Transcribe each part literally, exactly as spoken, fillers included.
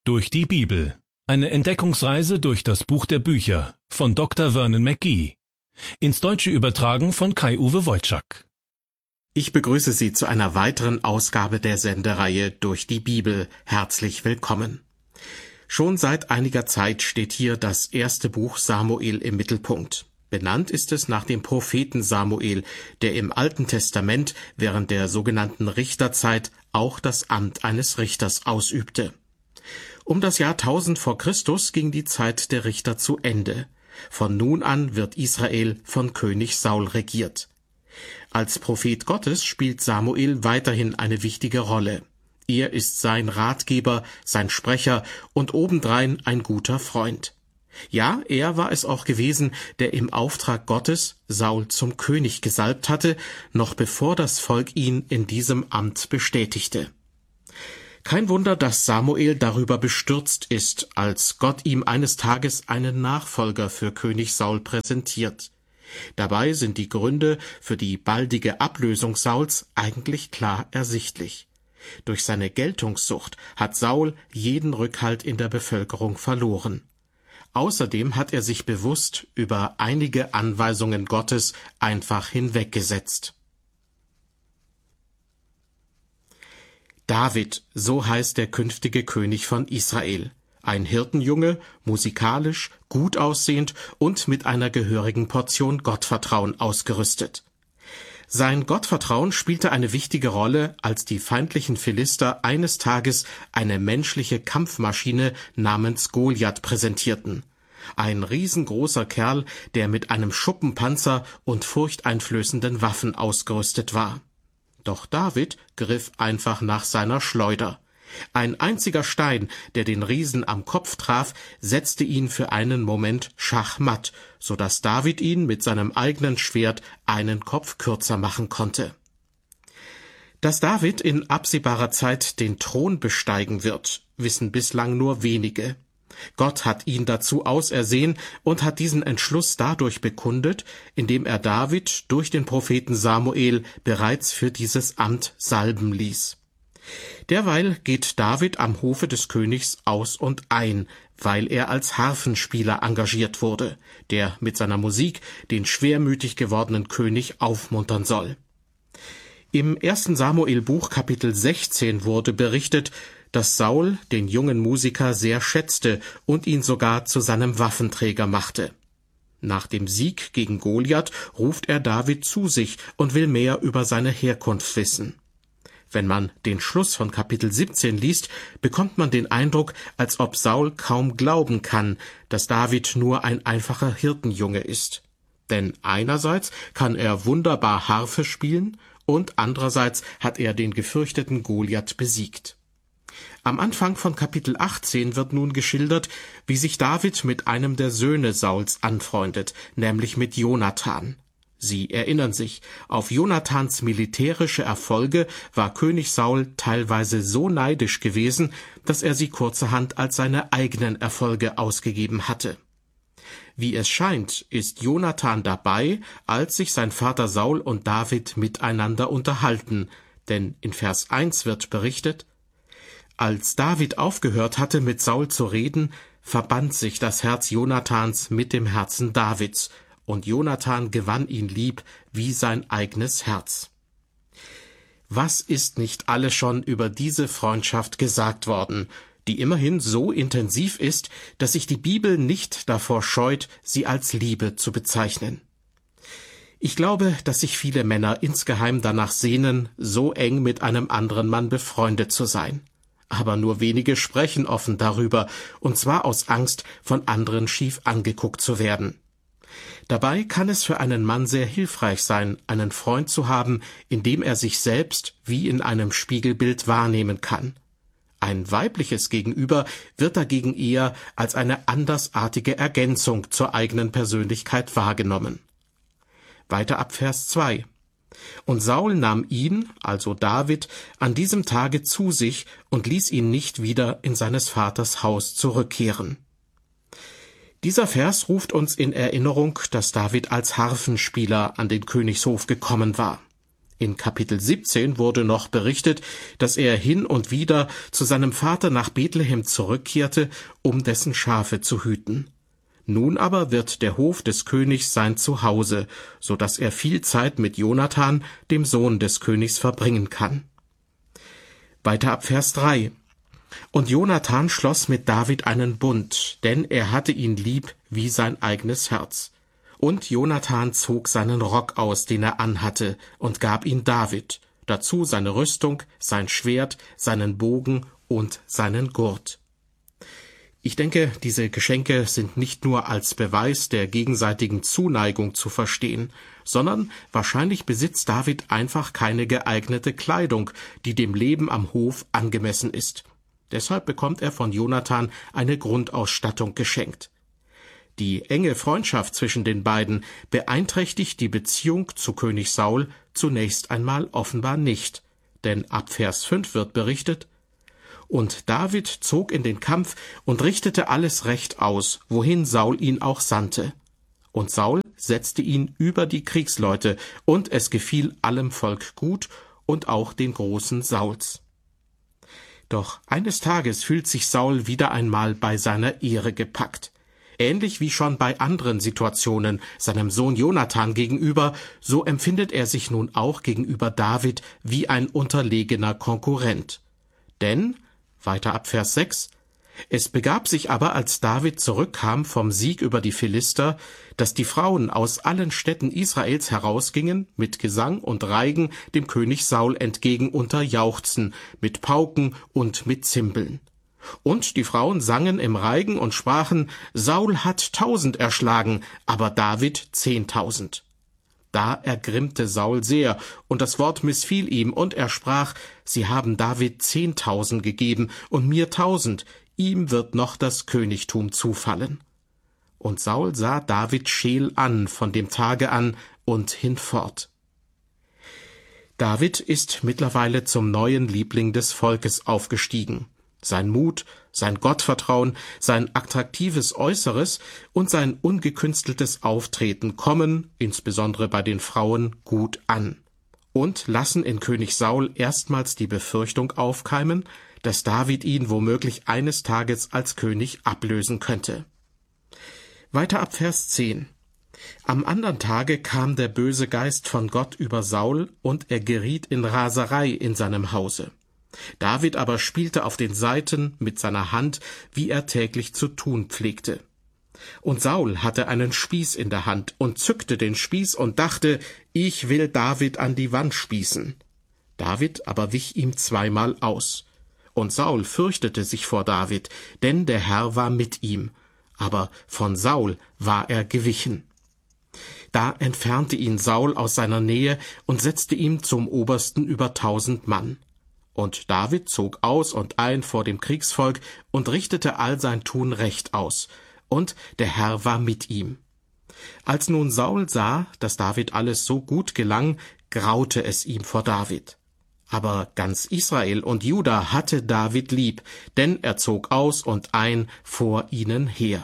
Durch die Bibel. Eine Entdeckungsreise durch das Buch der Bücher von Doktor Vernon McGee. Ins Deutsche übertragen von Kai-Uwe Wojczak. Ich begrüße Sie zu einer weiteren Ausgabe der Sendereihe Durch die Bibel. Herzlich willkommen. Schon seit einiger Zeit steht hier das erste Buch Samuel im Mittelpunkt. Benannt ist es nach dem Propheten Samuel, der im Alten Testament während der sogenannten Richterzeit auch das Amt eines Richters ausübte. Um das Jahr tausend vor Christus ging die Zeit der Richter zu Ende. Von nun an wird Israel von König Saul regiert. Als Prophet Gottes spielt Samuel weiterhin eine wichtige Rolle. Er ist sein Ratgeber, sein Sprecher und obendrein ein guter Freund. Ja, er war es auch gewesen, der im Auftrag Gottes Saul zum König gesalbt hatte, noch bevor das Volk ihn in diesem Amt bestätigte. Kein Wunder, dass Samuel darüber bestürzt ist, als Gott ihm eines Tages einen Nachfolger für König Saul präsentiert. Dabei sind die Gründe für die baldige Ablösung Sauls eigentlich klar ersichtlich. Durch seine Geltungssucht hat Saul jeden Rückhalt in der Bevölkerung verloren. Außerdem hat er sich bewusst über einige Anweisungen Gottes einfach hinweggesetzt. David, so heißt der künftige König von Israel. Ein Hirtenjunge, musikalisch, gut aussehend und mit einer gehörigen Portion Gottvertrauen ausgerüstet. Sein Gottvertrauen spielte eine wichtige Rolle, als die feindlichen Philister eines Tages eine menschliche Kampfmaschine namens Goliath präsentierten. Ein riesengroßer Kerl, der mit einem Schuppenpanzer und furchteinflößenden Waffen ausgerüstet war. Doch David griff einfach nach seiner Schleuder. Ein einziger Stein, der den Riesen am Kopf traf, setzte ihn für einen Moment schachmatt, so dass David ihn mit seinem eigenen Schwert einen Kopf kürzer machen konnte. Dass David in absehbarer Zeit den Thron besteigen wird, wissen bislang nur wenige. Gott hat ihn dazu ausersehen und hat diesen Entschluss dadurch bekundet, indem er David durch den Propheten Samuel bereits für dieses Amt salben ließ. Derweil geht David am Hofe des Königs aus und ein, weil er als Harfenspieler engagiert wurde, der mit seiner Musik den schwermütig gewordenen König aufmuntern soll. Im ersten Samuel-Buch Kapitel sechzehn wurde berichtet, dass Saul den jungen Musiker sehr schätzte und ihn sogar zu seinem Waffenträger machte. Nach dem Sieg gegen Goliath ruft er David zu sich und will mehr über seine Herkunft wissen. Wenn man den Schluss von Kapitel siebzehn liest, bekommt man den Eindruck, als ob Saul kaum glauben kann, dass David nur ein einfacher Hirtenjunge ist. Denn einerseits kann er wunderbar Harfe spielen und andererseits hat er den gefürchteten Goliath besiegt. Am Anfang von Kapitel achtzehn wird nun geschildert, wie sich David mit einem der Söhne Sauls anfreundet, nämlich mit Jonathan. Sie erinnern sich, auf Jonathans militärische Erfolge war König Saul teilweise so neidisch gewesen, dass er sie kurzerhand als seine eigenen Erfolge ausgegeben hatte. Wie es scheint, ist Jonathan dabei, als sich sein Vater Saul und David miteinander unterhalten, denn in Vers eins wird berichtet: Als David aufgehört hatte, mit Saul zu reden, verband sich das Herz Jonathans mit dem Herzen Davids, und Jonathan gewann ihn lieb wie sein eigenes Herz. Was ist nicht alles schon über diese Freundschaft gesagt worden, die immerhin so intensiv ist, dass sich die Bibel nicht davor scheut, sie als Liebe zu bezeichnen. Ich glaube, dass sich viele Männer insgeheim danach sehnen, so eng mit einem anderen Mann befreundet zu sein. Aber nur wenige sprechen offen darüber, und zwar aus Angst, von anderen schief angeguckt zu werden. Dabei kann es für einen Mann sehr hilfreich sein, einen Freund zu haben, in dem er sich selbst wie in einem Spiegelbild wahrnehmen kann. Ein weibliches Gegenüber wird dagegen eher als eine andersartige Ergänzung zur eigenen Persönlichkeit wahrgenommen. Weiter ab Vers zwei. Und Saul nahm ihn, also David, an diesem Tage zu sich und ließ ihn nicht wieder in seines Vaters Haus zurückkehren. Dieser Vers ruft uns in Erinnerung, dass David als Harfenspieler an den Königshof gekommen war. In Kapitel siebzehn wurde noch berichtet, dass er hin und wieder zu seinem Vater nach Bethlehem zurückkehrte, um dessen Schafe zu hüten. Nun aber wird der Hof des Königs sein Zuhause, so dass er viel Zeit mit Jonathan, dem Sohn des Königs, verbringen kann. Weiter ab Vers drei. Und Jonathan schloss mit David einen Bund, denn er hatte ihn lieb wie sein eigenes Herz. Und Jonathan zog seinen Rock aus, den er anhatte, und gab ihn David, dazu seine Rüstung, sein Schwert, seinen Bogen und seinen Gurt. Ich denke, diese Geschenke sind nicht nur als Beweis der gegenseitigen Zuneigung zu verstehen, sondern wahrscheinlich besitzt David einfach keine geeignete Kleidung, die dem Leben am Hof angemessen ist. Deshalb bekommt er von Jonathan eine Grundausstattung geschenkt. Die enge Freundschaft zwischen den beiden beeinträchtigt die Beziehung zu König Saul zunächst einmal offenbar nicht, denn ab Vers fünf wird berichtet: Und David zog in den Kampf und richtete alles recht aus, wohin Saul ihn auch sandte. Und Saul setzte ihn über die Kriegsleute, und es gefiel allem Volk gut und auch den Großen Sauls. Doch eines Tages fühlt sich Saul wieder einmal bei seiner Ehre gepackt. Ähnlich wie schon bei anderen Situationen seinem Sohn Jonathan gegenüber, so empfindet er sich nun auch gegenüber David wie ein unterlegener Konkurrent. Denn, weiter ab Vers sechs, es begab sich aber, als David zurückkam vom Sieg über die Philister, dass die Frauen aus allen Städten Israels herausgingen, mit Gesang und Reigen dem König Saul entgegen unter Jauchzen, mit Pauken und mit Zimbeln. Und die Frauen sangen im Reigen und sprachen: Saul hat tausend erschlagen, aber David zehntausend. Da ergrimmte Saul sehr, und das Wort missfiel ihm, und er sprach: Sie haben David zehntausend gegeben und mir tausend, ihm wird noch das Königtum zufallen. Und Saul sah David scheel an von dem Tage an und hinfort. David ist mittlerweile zum neuen Liebling des Volkes aufgestiegen. Sein Mut, sein Gottvertrauen, sein attraktives Äußeres und sein ungekünsteltes Auftreten kommen, insbesondere bei den Frauen, gut an und lassen in König Saul erstmals die Befürchtung aufkeimen, dass David ihn womöglich eines Tages als König ablösen könnte. Weiter ab Vers zehn. Am andern Tage kam der böse Geist von Gott über Saul, und er geriet in Raserei in seinem Hause. David aber spielte auf den Saiten mit seiner Hand, wie er täglich zu tun pflegte. Und Saul hatte einen Spieß in der Hand und zückte den Spieß und dachte: Ich will David an die Wand spießen. David aber wich ihm zweimal aus. Und Saul fürchtete sich vor David, denn der Herr war mit ihm. Aber von Saul war er gewichen. Da entfernte ihn Saul aus seiner Nähe und setzte ihn zum Obersten über tausend Mann. Und David zog aus und ein vor dem Kriegsvolk und richtete all sein Tun recht aus, und der Herr war mit ihm. Als nun Saul sah, dass David alles so gut gelang, graute es ihm vor David. Aber ganz Israel und Juda hatte David lieb, denn er zog aus und ein vor ihnen her.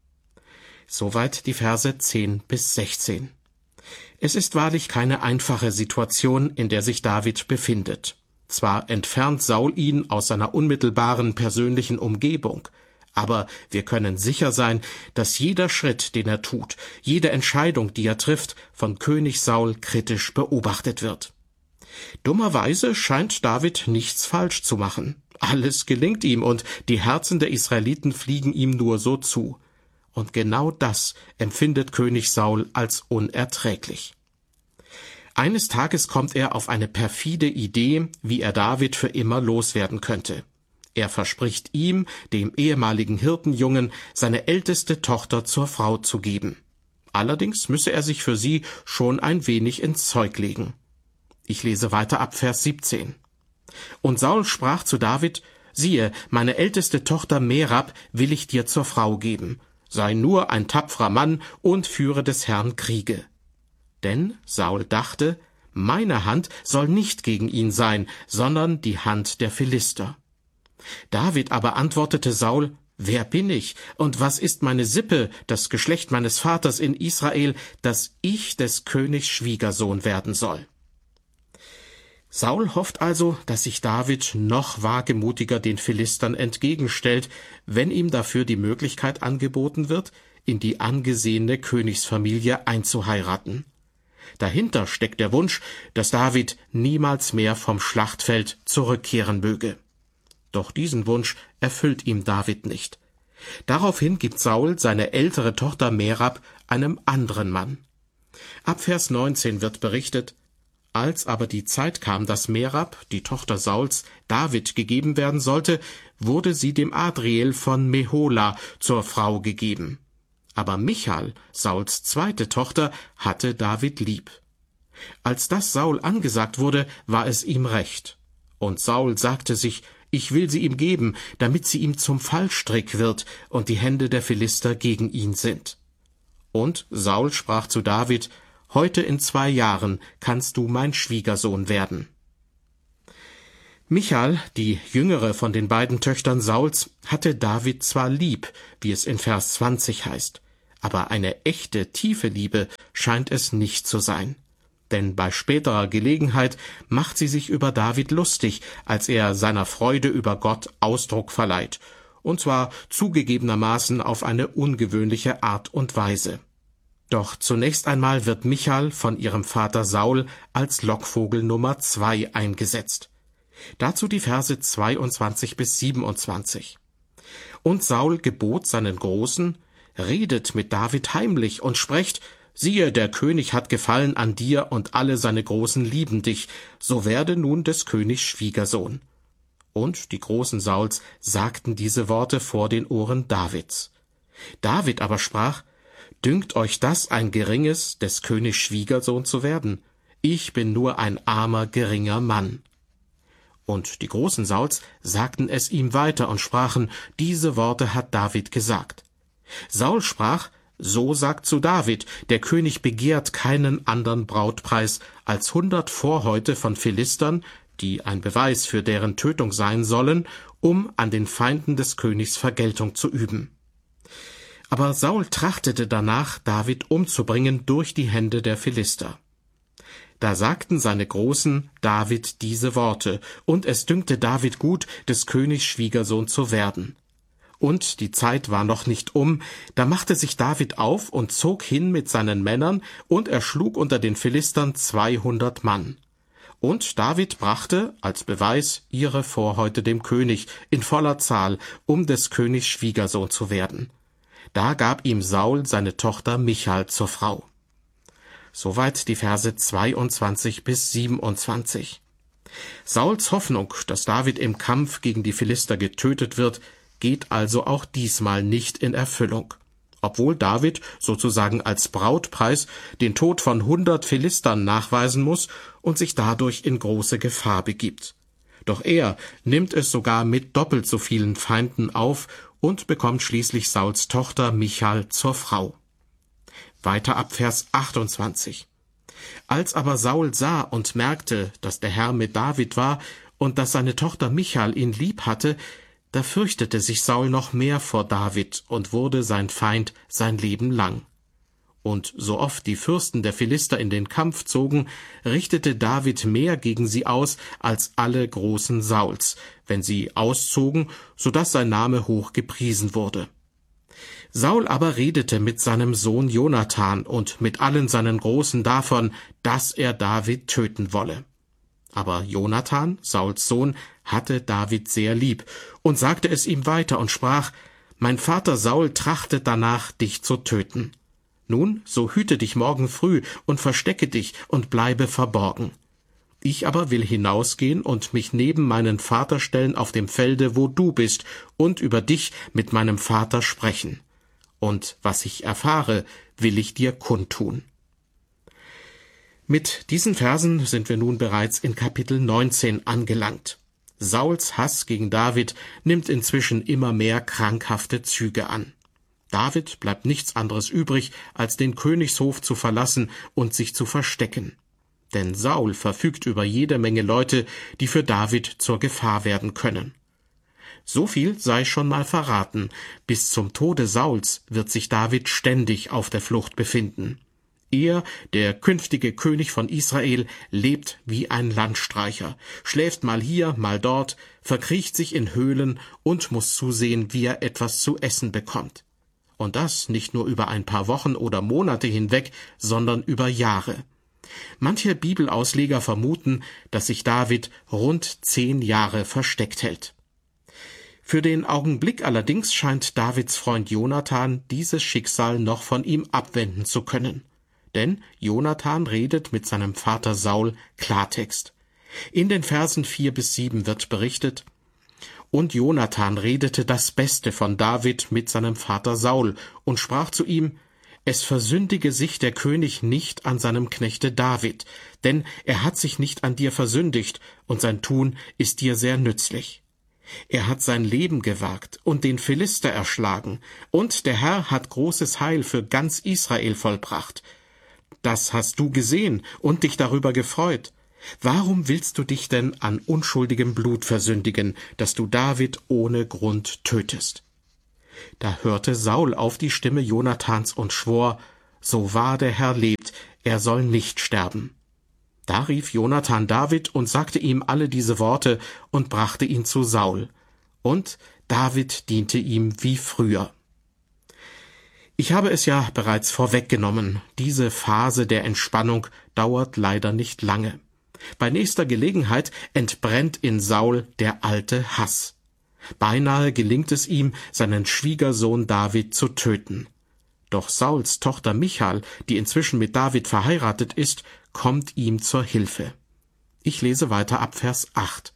Soweit die Verse zehn bis sechzehn. Es ist wahrlich keine einfache Situation, in der sich David befindet. Zwar entfernt Saul ihn aus seiner unmittelbaren persönlichen Umgebung, aber wir können sicher sein, dass jeder Schritt, den er tut, jede Entscheidung, die er trifft, von König Saul kritisch beobachtet wird. Dummerweise scheint David nichts falsch zu machen. Alles gelingt ihm, und die Herzen der Israeliten fliegen ihm nur so zu. Und genau das empfindet König Saul als unerträglich. Eines Tages kommt er auf eine perfide Idee, wie er David für immer loswerden könnte. Er verspricht ihm, dem ehemaligen Hirtenjungen, seine älteste Tochter zur Frau zu geben. Allerdings müsse er sich für sie schon ein wenig ins Zeug legen. Ich lese weiter ab Vers siebzehn. Und Saul sprach zu David: Siehe, meine älteste Tochter Merab will ich dir zur Frau geben. Sei nur ein tapferer Mann und führe des Herrn Kriege. Denn Saul dachte, meine Hand soll nicht gegen ihn sein, sondern die Hand der Philister. David aber antwortete Saul: Wer bin ich, und was ist meine Sippe, das Geschlecht meines Vaters in Israel, dass ich des Königs Schwiegersohn werden soll? Saul hofft also, dass sich David noch wagemutiger den Philistern entgegenstellt, wenn ihm dafür die Möglichkeit angeboten wird, in die angesehene Königsfamilie einzuheiraten. Dahinter steckt der Wunsch, dass David niemals mehr vom Schlachtfeld zurückkehren möge. Doch diesen Wunsch erfüllt ihm David nicht. Daraufhin gibt Saul seine ältere Tochter Merab einem anderen Mann. Ab Vers neunzehn wird berichtet: Als aber die Zeit kam, dass Merab, die Tochter Sauls, David gegeben werden sollte, wurde sie dem Adriel von Mehola zur Frau gegeben. Aber Michal, Sauls zweite Tochter, hatte David lieb. Als das Saul angesagt wurde, war es ihm recht. Und Saul sagte sich, ich will sie ihm geben, damit sie ihm zum Fallstrick wird und die Hände der Philister gegen ihn sind. Und Saul sprach zu David, heute in zwei Jahren kannst du mein Schwiegersohn werden. Michal, die jüngere von den beiden Töchtern Sauls, hatte David zwar lieb, wie es in Vers zwanzig heißt, aber eine echte, tiefe Liebe scheint es nicht zu sein. Denn bei späterer Gelegenheit macht sie sich über David lustig, als er seiner Freude über Gott Ausdruck verleiht, und zwar zugegebenermaßen auf eine ungewöhnliche Art und Weise. Doch zunächst einmal wird Michal von ihrem Vater Saul als Lockvogel Nummer zwei eingesetzt. Dazu die Verse zweiundzwanzig bis siebenundzwanzig. Und Saul gebot seinen Großen, redet mit David heimlich und sprecht, siehe, der König hat Gefallen an dir und alle seine Großen lieben dich, so werde nun des Königs Schwiegersohn. Und die Großen Sauls sagten diese Worte vor den Ohren Davids. David aber sprach, dünkt euch das ein geringes, des Königs Schwiegersohn zu werden? Ich bin nur ein armer, geringer Mann. Und die Großen Sauls sagten es ihm weiter und sprachen, diese Worte hat David gesagt. Saul sprach, so sagt zu David, der König begehrt keinen andern Brautpreis als hundert Vorhäute von Philistern, die ein Beweis für deren Tötung sein sollen, um an den Feinden des Königs Vergeltung zu üben. Aber Saul trachtete danach, David umzubringen durch die Hände der Philister. Da sagten seine Großen David diese Worte, und es dünkte David gut, des Königs Schwiegersohn zu werden. Und die Zeit war noch nicht um, da machte sich David auf und zog hin mit seinen Männern, und erschlug unter den Philistern zweihundert Mann. Und David brachte, als Beweis, ihre Vorhäute dem König, in voller Zahl, um des Königs Schwiegersohn zu werden. Da gab ihm Saul seine Tochter Michal zur Frau. Soweit die Verse zweiundzwanzig bis siebenundzwanzig. Sauls Hoffnung, dass David im Kampf gegen die Philister getötet wird, geht also auch diesmal nicht in Erfüllung. Obwohl David sozusagen als Brautpreis den Tod von hundert Philistern nachweisen muss und sich dadurch in große Gefahr begibt. Doch er nimmt es sogar mit doppelt so vielen Feinden auf und bekommt schließlich Sauls Tochter Michal zur Frau. Weiter ab Vers achtundzwanzig. Als aber Saul sah und merkte, dass der Herr mit David war und dass seine Tochter Michal ihn lieb hatte, da fürchtete sich Saul noch mehr vor David und wurde sein Feind sein Leben lang. Und so oft die Fürsten der Philister in den Kampf zogen, richtete David mehr gegen sie aus als alle Großen Sauls, wenn sie auszogen, so dass sein Name hoch gepriesen wurde. Saul aber redete mit seinem Sohn Jonathan und mit allen seinen Großen davon, dass er David töten wolle. Aber Jonathan, Sauls Sohn, hatte David sehr lieb und sagte es ihm weiter und sprach, mein Vater Saul trachtet danach, dich zu töten. Nun, so hüte dich morgen früh und verstecke dich und bleibe verborgen. Ich aber will hinausgehen und mich neben meinen Vater stellen auf dem Felde, wo du bist, und über dich mit meinem Vater sprechen. Und was ich erfahre, will ich dir kundtun. Mit diesen Versen sind wir nun bereits in Kapitel neunzehn angelangt. Sauls Hass gegen David nimmt inzwischen immer mehr krankhafte Züge an. David bleibt nichts anderes übrig, als den Königshof zu verlassen und sich zu verstecken. Denn Saul verfügt über jede Menge Leute, die für David zur Gefahr werden können. So viel sei schon mal verraten, bis zum Tode Sauls wird sich David ständig auf der Flucht befinden. Er, der künftige König von Israel, lebt wie ein Landstreicher, schläft mal hier, mal dort, verkriecht sich in Höhlen und muss zusehen, wie er etwas zu essen bekommt. Und das nicht nur über ein paar Wochen oder Monate hinweg, sondern über Jahre. Manche Bibelausleger vermuten, dass sich David rund zehn Jahre versteckt hält. Für den Augenblick allerdings scheint Davids Freund Jonathan dieses Schicksal noch von ihm abwenden zu können. Denn Jonathan redet mit seinem Vater Saul Klartext. In den Versen vier bis sieben wird berichtet: Und Jonathan redete das Beste von David mit seinem Vater Saul und sprach zu ihm: Es versündige sich der König nicht an seinem Knechte David, denn er hat sich nicht an dir versündigt, und sein Tun ist dir sehr nützlich. Er hat sein Leben gewagt und den Philister erschlagen, und der Herr hat großes Heil für ganz Israel vollbracht. Das hast du gesehen und dich darüber gefreut. Warum willst du dich denn an unschuldigem Blut versündigen, dass du David ohne Grund tötest? Da hörte Saul auf die Stimme Jonathans und schwor: So wahr der Herr lebt, er soll nicht sterben. Da rief Jonathan David und sagte ihm alle diese Worte und brachte ihn zu Saul. Und David diente ihm wie früher. Ich habe es ja bereits vorweggenommen, diese Phase der Entspannung dauert leider nicht lange. Bei nächster Gelegenheit entbrennt in Saul der alte Hass. Beinahe gelingt es ihm, seinen Schwiegersohn David zu töten. Doch Sauls Tochter Michal, die inzwischen mit David verheiratet ist, kommt ihm zur Hilfe. Ich lese weiter ab Vers acht.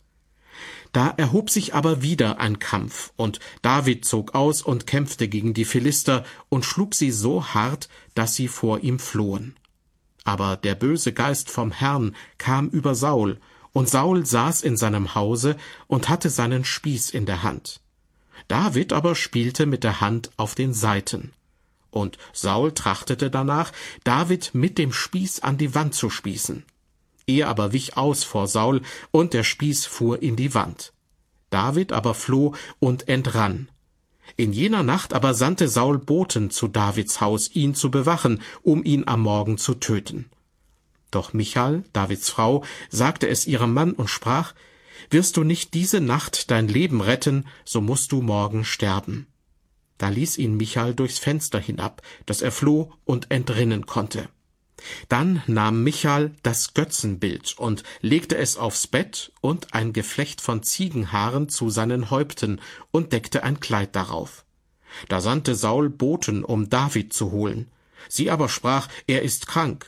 Da erhob sich aber wieder ein Kampf, und David zog aus und kämpfte gegen die Philister und schlug sie so hart, dass sie vor ihm flohen. Aber der böse Geist vom Herrn kam über Saul, und Saul saß in seinem Hause und hatte seinen Spieß in der Hand. David aber spielte mit der Hand auf den Saiten. Und Saul trachtete danach, David mit dem Spieß an die Wand zu spießen. Er aber wich aus vor Saul, und der Spieß fuhr in die Wand. David aber floh und entrann. In jener Nacht aber sandte Saul Boten zu Davids Haus, ihn zu bewachen, um ihn am Morgen zu töten. Doch Michal, Davids Frau, sagte es ihrem Mann und sprach: Wirst du nicht diese Nacht dein Leben retten, so musst du morgen sterben. Da ließ ihn Michal durchs Fenster hinab, dass er floh und entrinnen konnte. Dann nahm Michal das Götzenbild und legte es aufs Bett und ein Geflecht von Ziegenhaaren zu seinen Häupten und deckte ein Kleid darauf. Da sandte Saul Boten, um David zu holen. Sie aber sprach: Er ist krank.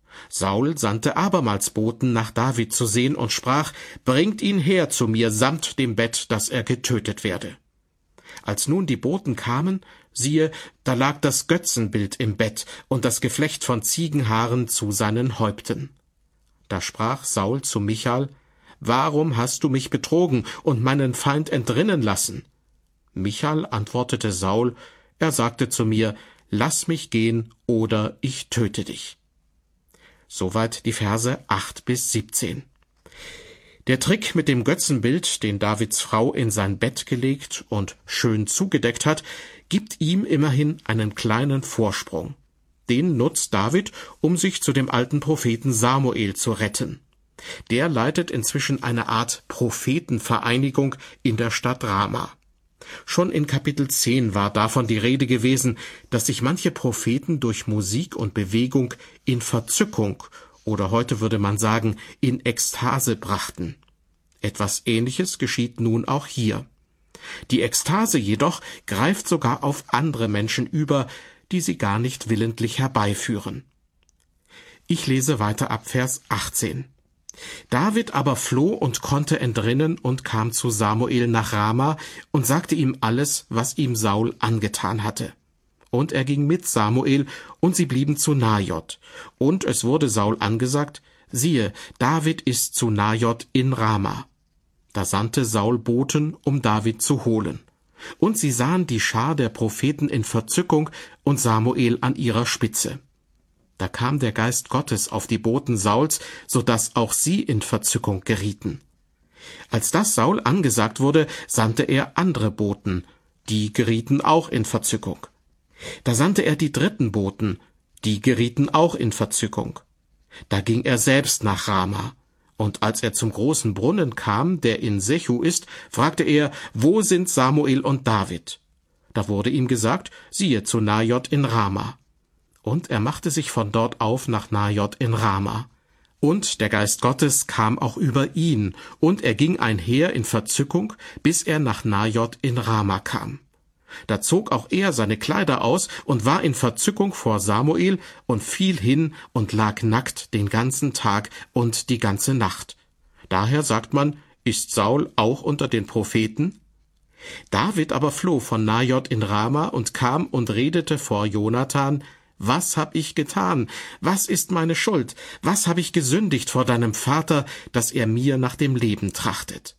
Saul sandte abermals Boten, nach David zu sehen, und sprach: Bringt ihn her zu mir samt dem Bett, dass er getötet werde. Als nun die Boten kamen, siehe, da lag das Götzenbild im Bett und das Geflecht von Ziegenhaaren zu seinen Häupten. Da sprach Saul zu Michal: Warum hast du mich betrogen und meinen Feind entrinnen lassen? Michal antwortete Saul: Er sagte zu mir: Lass mich gehen, oder ich töte dich. Soweit die Verse acht bis siebzehn. Der Trick mit dem Götzenbild, den Davids Frau in sein Bett gelegt und schön zugedeckt hat, gibt ihm immerhin einen kleinen Vorsprung. Den nutzt David, um sich zu dem alten Propheten Samuel zu retten. Der leitet inzwischen eine Art Prophetenvereinigung in der Stadt Rama. Schon in Kapitel zehn war davon die Rede gewesen, dass sich manche Propheten durch Musik und Bewegung in Verzückung, oder heute würde man sagen, in Ekstase brachten. Etwas Ähnliches geschieht nun auch hier. Die Ekstase jedoch greift sogar auf andere Menschen über, die sie gar nicht willentlich herbeiführen. Ich lese weiter ab Vers achtzehn. David aber floh und konnte entrinnen und kam zu Samuel nach Rama und sagte ihm alles, was ihm Saul angetan hatte. Und er ging mit Samuel, und sie blieben zu Najot. Und es wurde Saul angesagt: Siehe, David ist zu Najot in Rama. Da sandte Saul Boten, um David zu holen. Und sie sahen die Schar der Propheten in Verzückung und Samuel an ihrer Spitze. Da kam der Geist Gottes auf die Boten Sauls, so dass auch sie in Verzückung gerieten. Als das Saul angesagt wurde, sandte er andere Boten, die gerieten auch in Verzückung. Da sandte er die dritten Boten, Die gerieten auch in Verzückung. Da ging er selbst nach Rama. Und als er zum großen Brunnen kam, der in Sechu ist, fragte er, wo sind Samuel und David? Da wurde ihm gesagt, siehe zu Najot in Rama. Und er machte sich von dort auf nach Najot in Rama. Und der Geist Gottes kam auch über ihn, und er ging einher in Verzückung, bis er nach Najot in Rama kam. Da zog auch er seine Kleider aus und war in Verzückung vor Samuel und fiel hin und lag nackt den ganzen Tag und die ganze Nacht. Daher sagt man, ist Saul auch unter den Propheten? David aber floh von Najot in Rama und kam und redete vor Jonathan, was hab ich getan? Was ist meine Schuld? Was hab ich gesündigt vor deinem Vater, dass er mir nach dem Leben trachtet?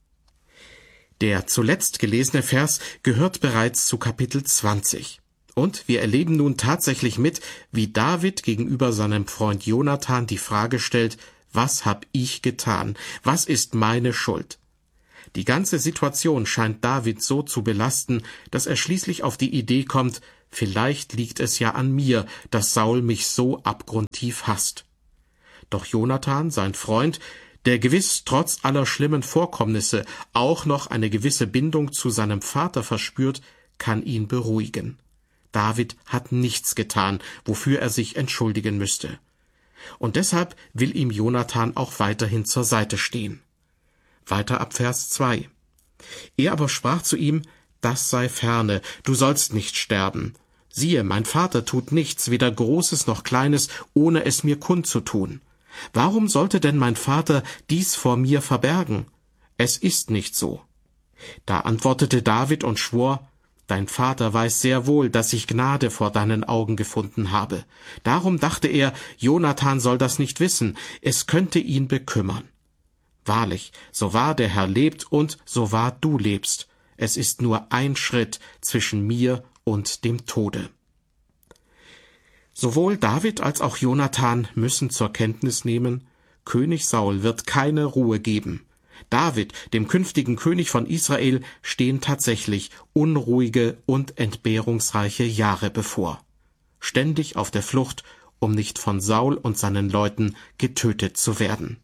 Der zuletzt gelesene Vers gehört bereits zu Kapitel zwanzig. Und wir erleben nun tatsächlich mit, wie David gegenüber seinem Freund Jonathan die Frage stellt, was hab ich getan? Was ist meine Schuld? Die ganze Situation scheint David so zu belasten, dass er schließlich auf die Idee kommt, vielleicht liegt es ja an mir, dass Saul mich so abgrundtief hasst. Doch Jonathan, sein Freund, der gewiss trotz aller schlimmen Vorkommnisse auch noch eine gewisse Bindung zu seinem Vater verspürt, kann ihn beruhigen. David hat nichts getan, wofür er sich entschuldigen müsste. Und deshalb will ihm Jonathan auch weiterhin zur Seite stehen. Weiter ab Vers zwei. Er aber sprach zu ihm, das sei ferne, du sollst nicht sterben. Siehe, mein Vater tut nichts, weder Großes noch Kleines, ohne es mir kundzutun. Warum sollte denn mein Vater dies vor mir verbergen? Es ist nicht so. Da antwortete David und schwor, dein Vater weiß sehr wohl, dass ich Gnade vor deinen Augen gefunden habe. Darum dachte er, Jonathan soll das nicht wissen, es könnte ihn bekümmern. Wahrlich, so wahr der Herr lebt und so wahr du lebst, es ist nur ein Schritt zwischen mir und dem Tode. Sowohl David als auch Jonathan müssen zur Kenntnis nehmen, König Saul wird keine Ruhe geben. David, dem künftigen König von Israel, stehen tatsächlich unruhige und entbehrungsreiche Jahre bevor. Ständig auf der Flucht, um nicht von Saul und seinen Leuten getötet zu werden.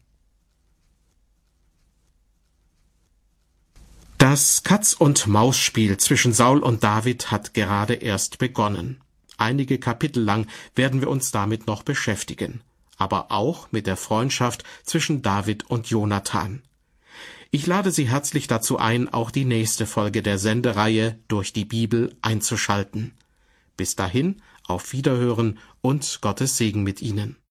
Das Katz-und-Maus-Spiel zwischen Saul und David hat gerade erst begonnen. Einige Kapitel lang werden wir uns damit noch beschäftigen, aber auch mit der Freundschaft zwischen David und Jonathan. Ich lade Sie herzlich dazu ein, auch die nächste Folge der Sendereihe Durch die Bibel einzuschalten. Bis dahin, auf Wiederhören und Gottes Segen mit Ihnen.